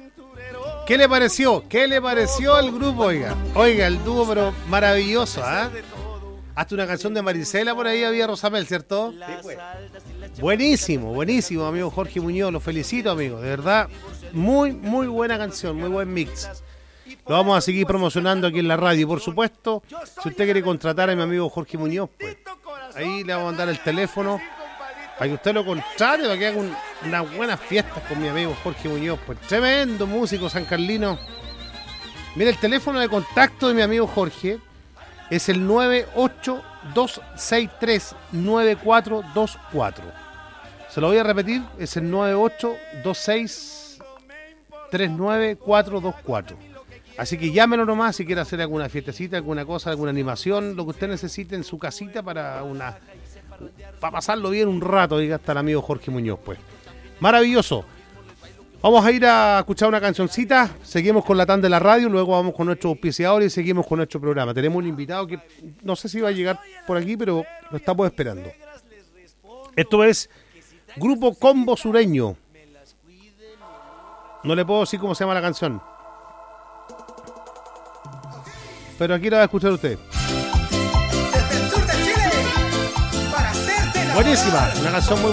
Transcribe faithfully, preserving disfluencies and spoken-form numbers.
¿Qué le pareció? ¿Qué le pareció al grupo, oiga? Oiga, el dúo, pero maravilloso, ¿ah? ¿eh? Hasta una canción de Marisela por ahí había, Rosamel, ¿cierto? Sí, pues. Buenísimo, buenísimo, amigo Jorge Muñoz. Lo felicito, amigo. De verdad, muy, muy buena canción, muy buen mix. Lo vamos a seguir promocionando aquí en la radio. Por supuesto, si usted quiere contratar a mi amigo Jorge Muñoz, pues ahí le vamos a mandar el teléfono para que usted lo contrate, para que haga un, unas buenas fiestas con mi amigo Jorge Muñoz. Pues tremendo músico San Carlino. Mira, el teléfono de contacto de mi amigo Jorge es el nueve ocho dos seis tres nueve cuatro dos cuatro. Se lo voy a repetir, es el nueve ocho dos seis tres nueve cuatro dos cuatro. Así que llámelo nomás si quiere hacer alguna fiestecita, alguna cosa, alguna animación, lo que usted necesite en su casita para una para pasarlo bien un rato, diga hasta el amigo Jorge Muñoz, pues. Maravilloso. Vamos a ir a escuchar una cancioncita, seguimos con la tanda de la radio, luego vamos con nuestro auspiciador y seguimos con nuestro programa. Tenemos un invitado que no sé si va a llegar por aquí, pero lo estamos esperando. Esto es Grupo Combo Sureño. No le puedo decir cómo se llama la canción, pero aquí la va a escuchar usted. Buenísima, una canción muy